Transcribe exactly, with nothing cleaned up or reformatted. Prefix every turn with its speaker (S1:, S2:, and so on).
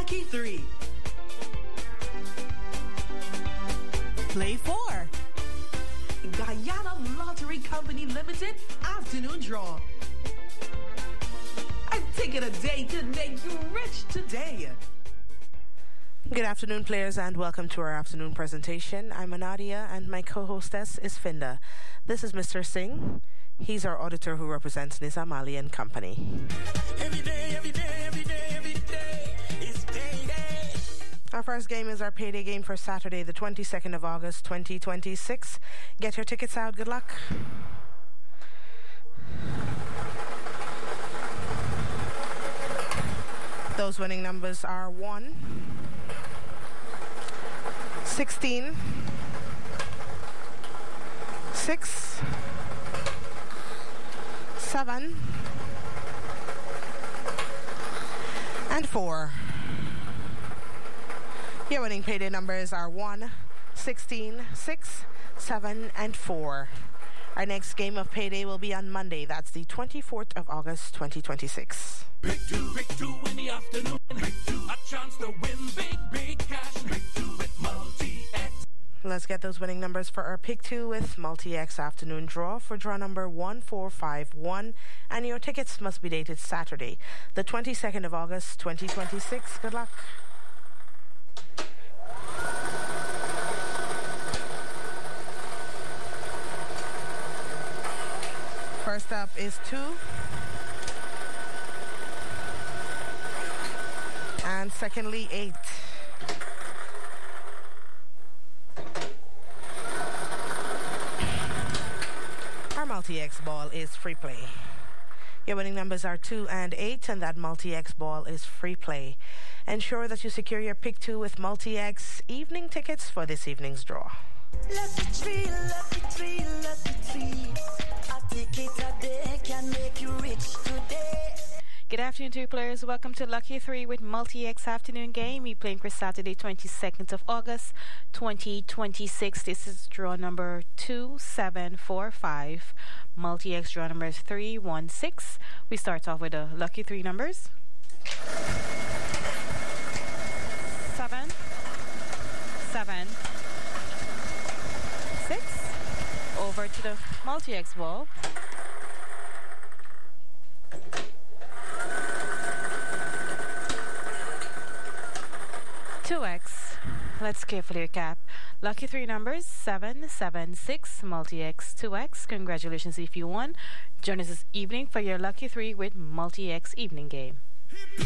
S1: Lucky three. Play four. Guyana Lottery Company Limited afternoon draw. A ticket a day could make you rich today.
S2: Good afternoon, players, and welcome to our afternoon presentation. I'm Anadia, and my co-hostess is Finda. This is Mister Singh. He's our auditor who represents Nizam Ali and Company.
S3: Every day, every day, every day, every day is payday.
S2: Our first game is our payday game for Saturday, the twenty-second of August, twenty twenty-six. Get your tickets out. Good luck. Those winning numbers are one, sixteen, six, seven, and four. Your winning payday numbers are one, sixteen, six, seven, and four. Our next game of payday will be on Monday. That's the twenty-fourth of August, twenty twenty-six.
S3: Big two, big two in the afternoon. Big two, a chance to win big, big cash. Big two with multi-X.
S2: Let's get those winning numbers for our Pick two with multi-X afternoon draw for draw number one four five one. And your tickets must be dated Saturday, the twenty-second of August, twenty twenty-six. Good luck. First up is two. And secondly, eight. Our multi-X ball is free play. Your winning numbers are two and eight, and that multi-X ball is free play. Ensure that you secure your Pick two with multi-X evening tickets for this evening's draw.
S4: Lucky three, lucky three, lucky three. A ticket a day can make you rich today.
S5: Good afternoon to you players. Welcome to Lucky three with multi-X afternoon game. We're playing for Saturday, twenty-second of August, twenty twenty-six. This is draw number two seven four five. Multi-X draw number three one six. We start off with the Lucky three numbers. seven, seven, six. Over to the multi-X ball. two X. Let's carefully recap. Lucky three numbers seven seven six, multi-X two X. Congratulations if you won. Join us this evening for your Lucky three with multi-X evening game.